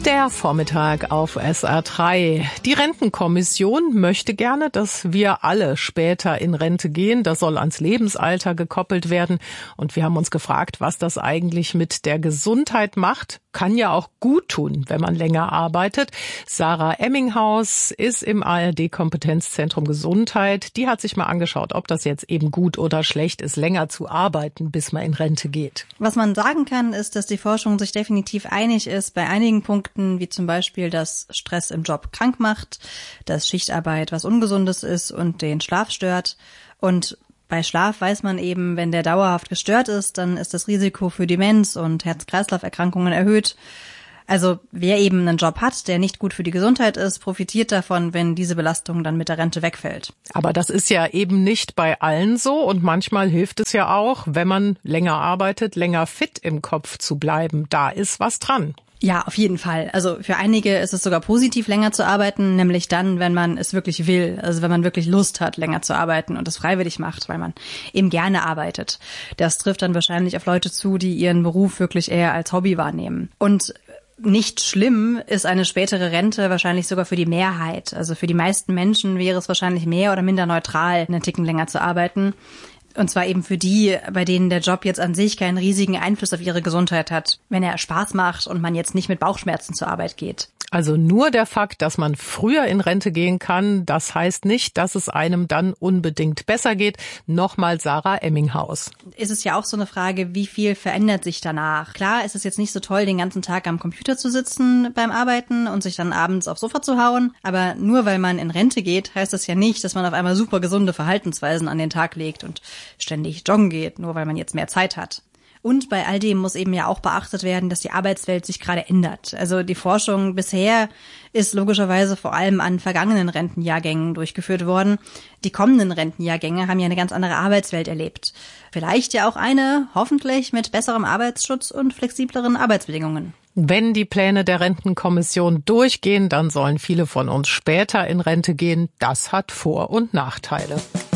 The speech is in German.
Der Vormittag auf SR3. Die Rentenkommission möchte gerne, dass wir alle später in Rente gehen. Das soll ans Lebensalter gekoppelt werden. Und wir haben uns gefragt, was das eigentlich mit der Gesundheit macht. Kann ja auch gut tun, wenn man länger arbeitet. Sarah Emminghaus ist im ARD-Kompetenzzentrum Gesundheit. Die hat sich mal angeschaut, ob das jetzt eben gut oder schlecht ist, länger zu arbeiten, bis man in Rente geht. Was man sagen kann, ist, dass die Forschung sich definitiv einig ist bei einigen Punkten, wie zum Beispiel, dass Stress im Job krank macht, dass Schichtarbeit was Ungesundes ist und den Schlaf stört. Und bei Schlaf weiß man eben, wenn der dauerhaft gestört ist, dann ist das Risiko für Demenz und Herz-Kreislauf-Erkrankungen erhöht. Also wer eben einen Job hat, der nicht gut für die Gesundheit ist, profitiert davon, wenn diese Belastung dann mit der Rente wegfällt. Aber das ist ja eben nicht bei allen so und manchmal hilft es ja auch, wenn man länger arbeitet, länger fit im Kopf zu bleiben. Da ist was dran. Ja, auf jeden Fall. Also für einige ist es sogar positiv, länger zu arbeiten, nämlich dann, wenn man es wirklich will. Also wenn man wirklich Lust hat, länger zu arbeiten und es freiwillig macht, weil man eben gerne arbeitet. Das trifft dann wahrscheinlich auf Leute zu, die ihren Beruf wirklich eher als Hobby wahrnehmen. Und nicht schlimm ist eine spätere Rente wahrscheinlich sogar für die Mehrheit. Also für die meisten Menschen wäre es wahrscheinlich mehr oder minder neutral, einen Ticken länger zu arbeiten. Und zwar eben für die, bei denen der Job jetzt an sich keinen riesigen Einfluss auf ihre Gesundheit hat, wenn er Spaß macht und man jetzt nicht mit Bauchschmerzen zur Arbeit geht. Also nur der Fakt, dass man früher in Rente gehen kann, das heißt nicht, dass es einem dann unbedingt besser geht. Nochmal Sarah Emminghaus. Ist es ja auch so eine Frage, wie viel verändert sich danach? Klar ist es jetzt nicht so toll, den ganzen Tag am Computer zu sitzen beim Arbeiten und sich dann abends aufs Sofa zu hauen. Aber nur weil man in Rente geht, heißt das ja nicht, dass man auf einmal super gesunde Verhaltensweisen an den Tag legt und ständig joggen geht, nur weil man jetzt mehr Zeit hat. Und bei all dem muss eben ja auch beachtet werden, dass die Arbeitswelt sich gerade ändert. Also die Forschung bisher ist logischerweise vor allem an vergangenen Rentenjahrgängen durchgeführt worden. Die kommenden Rentenjahrgänge haben ja eine ganz andere Arbeitswelt erlebt. Vielleicht ja auch eine, hoffentlich mit besserem Arbeitsschutz und flexibleren Arbeitsbedingungen. Wenn die Pläne der Rentenkommission durchgehen, dann sollen viele von uns später in Rente gehen. Das hat Vor- und Nachteile.